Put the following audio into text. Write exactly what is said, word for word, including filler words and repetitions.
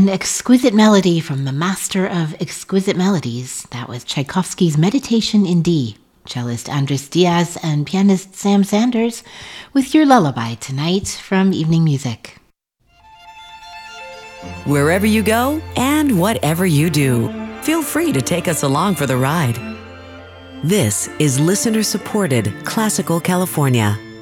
An exquisite melody from the master of exquisite melodies. That was Tchaikovsky's Meditation in D. Cellist Andres Diaz and pianist Sam Sanders with your lullaby tonight from Evening Music. Wherever you go and whatever you do, feel free to take us along for the ride. This is listener-supported Classical California.